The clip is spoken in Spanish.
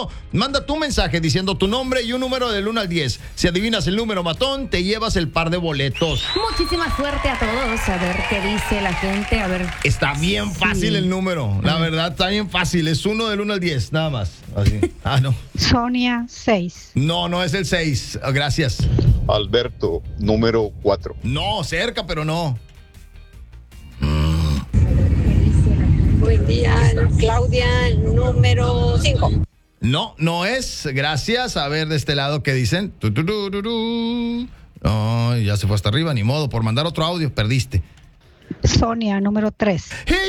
escuchando, manda tu mensaje diciendo tu nombre y un número del 1 al 10. Si adivinas el número matón, te llevas el par de boletos. Muchísima suerte a todos. A ver qué dice la gente. A ver. Está bien fácil el número. La verdad, está bien fácil. Es uno del 1 al 10, nada más. Así. No. Sonia, 6. No es el 6. Gracias. Alberto, número 4. No, cerca, pero no. Buen día, Claudia, número 5. No es. Gracias. A ver de este lado qué dicen. Ya se fue hasta arriba, ni modo. Por mandar otro audio, perdiste. Sonia, número 3. Y